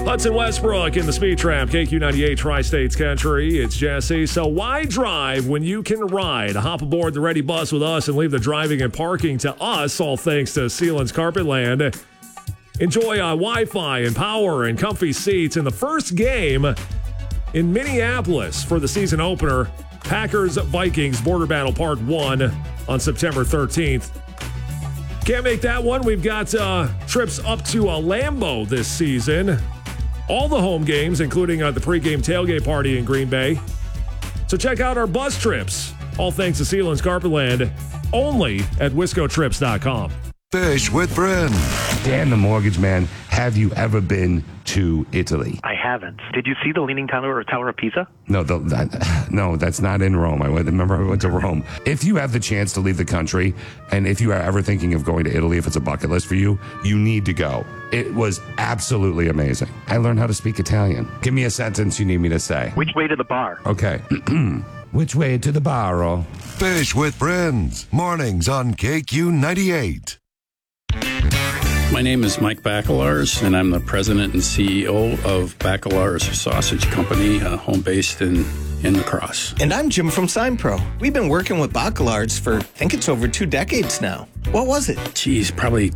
Hudson Westbrook in the Speed Trap, KQ98 Tri-States Country. It's Jesse. So why drive when you can ride? Hop aboard the Ready Bus with us and leave the driving and parking to us, all thanks to Sealands Carpetland. Enjoy Wi-Fi and power and comfy seats in the first game in Minneapolis for the season opener, Packers-Vikings Border Battle Part 1 on September 13th. Can't make that one. We've got trips up to Lambeau this season. All the home games, including the pregame tailgate party in Green Bay. So check out our bus trips, all thanks to Sealands Carpetland, only at wiscotrips.com. Fish with friends. Dan, the mortgage man, have you ever been to Italy? I haven't. Did you see the Leaning Tower or Tower of Pisa? No, no, that's not in Rome. I went to Rome. If you have the chance to leave the country, and if you are ever thinking of going to Italy, if it's a bucket list for you, you need to go. It was absolutely amazing. I learned how to speak Italian. Give me a sentence you need me to say. Which way to the bar? Okay. Which way to the bar? Fish with friends. Mornings on KQ98. My name is Mike Bacalars, and I'm the president and CEO of Bacalars Sausage Company, home based in La Crosse. And I'm Jim from SignPro. We've been working with Bacalars for, I think it's over 2 decades now. What was it? Geez, probably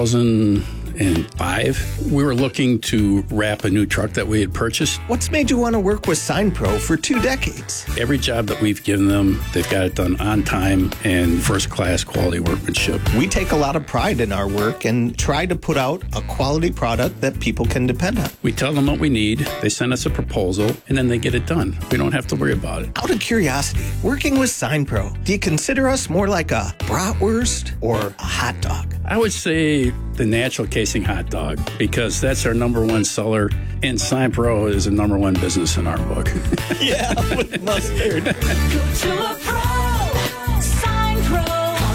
2005. We were looking to wrap a new truck that we had purchased. What's made you want to work with SignPro for 2 decades? Every job that we've given them, they've got it done on time and first-class quality workmanship. We take a lot of pride in our work and try to put out a quality product that people can depend on. We tell them what we need, they send us a proposal, and then they get it done. We don't have to worry about it. Out of curiosity, working with SignPro, do you consider us more like a bratwurst or a hot dog? I would say the natural casing hot dog, because that's our number one seller, and SignPro is a number one business in our book. Yeah, with mustard. Go to a pro. SignPro. Call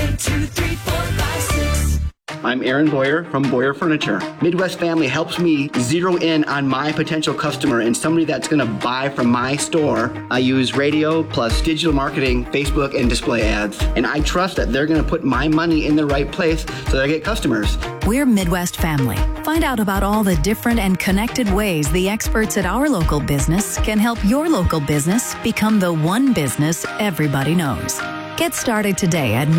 782-3456. I'm Aaron Boyer from Boyer Furniture. Midwest Family helps me zero in on my potential customer and somebody that's going to buy from my store. I use radio plus digital marketing, Facebook, and display ads. And I trust that they're going to put my money in the right place so that I get customers. We're Midwest Family. Find out about all the different and connected ways the experts at our local business can help your local business become the one business everybody knows. Get started today at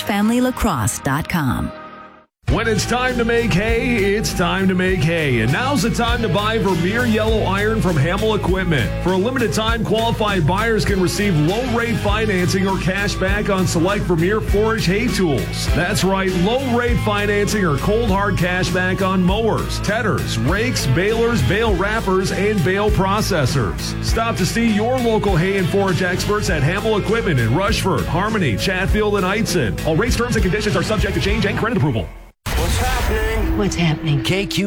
MidwestFamilyLaCrosse.com. When it's time to make hay, it's time to make hay. And now's the time to buy Vermeer Yellow Iron from Hamill Equipment. For a limited time, qualified buyers can receive low-rate financing or cash back on select Vermeer forage hay tools. That's right, low-rate financing or cold hard cash back on mowers, tedders, rakes, balers, bale wrappers, and bale processors. Stop to see your local hay and forage experts at Hamill Equipment in Rushford, Harmony, Chatfield, and Eitzen. All rates, terms, and conditions are subject to change and credit approval. What's happening? What's happening?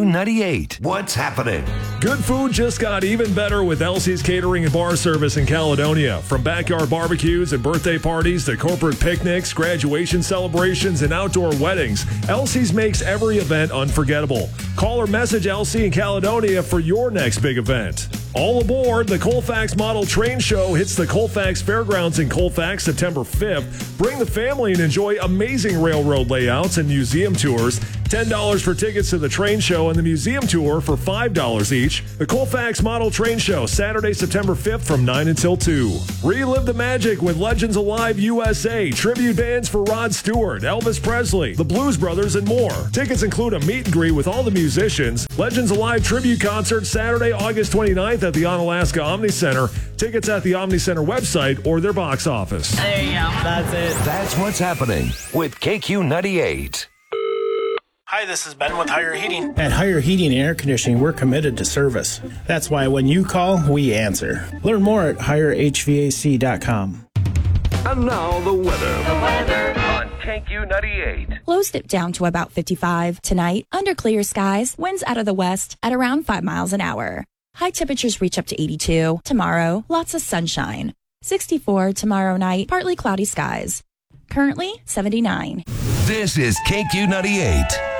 KQ98. What's happening? Good food just got even better with Elsie's Catering and Bar Service in Caledonia. From backyard barbecues and birthday parties to corporate picnics, graduation celebrations, and outdoor weddings, Elsie's makes every event unforgettable. Call or message Elsie in Caledonia for your next big event. All aboard, the Colfax Model Train Show hits the Colfax Fairgrounds in Colfax September 5th. Bring the family and enjoy amazing railroad layouts and museum tours. $10 for tickets to the train show and the museum tour for $5 each. The Colfax Model Train Show, Saturday, September 5th from 9 until 2. Relive the magic with Legends Alive USA, tribute bands for Rod Stewart, Elvis Presley, the Blues Brothers, and more. Tickets include a meet and greet with all the musicians. Legends Alive tribute concert Saturday, August 29th at the Onalaska Omni Center. Tickets at the Omni Center website or their box office. There you go. That's it. That's what's happening with KQ98. Hi, this is Ben with Higher Heating. At Higher Heating and Air Conditioning, we're committed to service. That's why when you call, we answer. Learn more at higherhvac.com. And now the weather. On KQ98. Lows dip down to about 55 tonight. Under clear skies, winds out of the west at around 5 miles an hour. High temperatures reach up to 82. Tomorrow, lots of sunshine. 64 tomorrow night, partly cloudy skies. Currently, 79. This is KQ98.